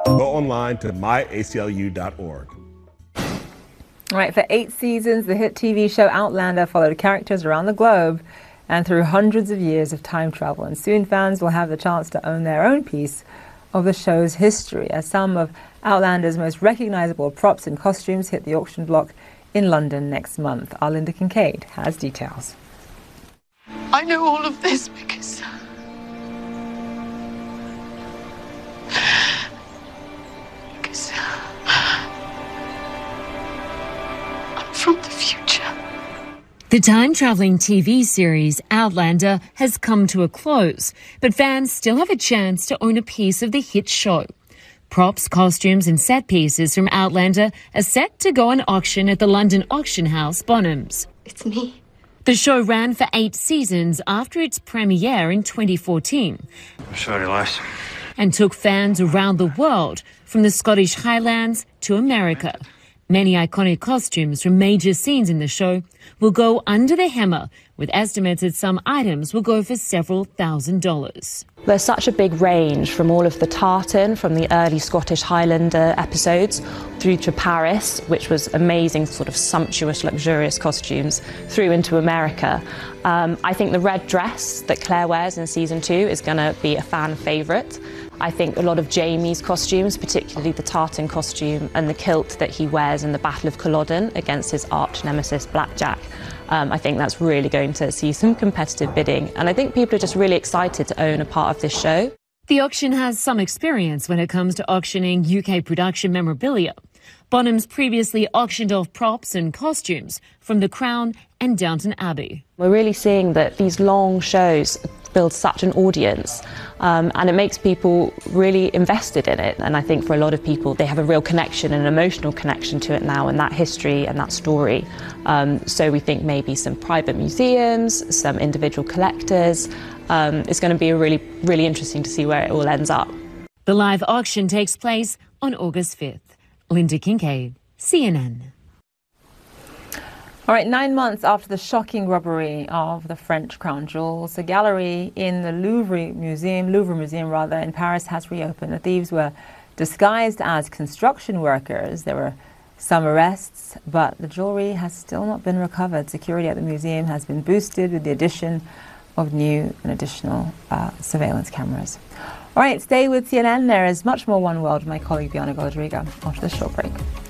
Go online to myaclu.org. All right, for 8 seasons, the hit TV show Outlander followed characters around the globe and through hundreds of years of time travel. And soon fans will have the chance to own their own piece of the show's history as some of Outlander's most recognizable props and costumes hit the auction block in London next month. Our Linda Kincaid has details. I know all of this because I'm from the future. The time-traveling TV series Outlander has come to a close, but fans still have a chance to own a piece of the hit show. Props, costumes and set pieces from Outlander are set to go on auction at the London auction house Bonhams. It's me. The show ran for 8 seasons after its premiere in 2014. Sorry, lass. And took fans around the world, from the Scottish Highlands to America. Many iconic costumes from major scenes in the show will go under the hammer, with estimates that some items will go for several $1,000s. There's such a big range from all of the tartan, from the early Scottish Highlander episodes, through to Paris, which was amazing, sort of sumptuous, luxurious costumes, through into America. I think the red dress that Claire wears in season 2 is going to be a fan favourite. I think a lot of Jamie's costumes, particularly the tartan costume and the kilt that he wears in the Battle of Culloden against his arch nemesis Blackjack, I think that's really going to see some competitive bidding. And I think people are just really excited to own a part of this show. The auction has some experience when it comes to auctioning UK production memorabilia. Bonhams previously auctioned off props and costumes from The Crown and Downton Abbey. We're really seeing that these long shows build such an audience, and it makes people really invested in it. And I think for a lot of people, they have a real connection, an emotional connection to it now, and that history and that story. So we think maybe some private museums, some individual collectors. It's going to be really, really interesting to see where it all ends up. The live auction takes place on August 5th. Linda Kincaid, CNN. All right, 9 months after the shocking robbery of the French crown jewels, a gallery in the Louvre Museum in Paris has reopened. The thieves were disguised as construction workers. There were some arrests, but the jewelry has still not been recovered. Security at the museum has been boosted with the addition of new and additional surveillance cameras. All right, stay with CNN. There is much more One World with my colleague Bianca Rodrigo after this short break.